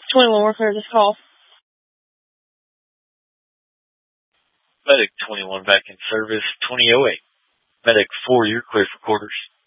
21 we're clear this call. Medic 21 back in service, 2008. Medic 4, you're clear for quarters.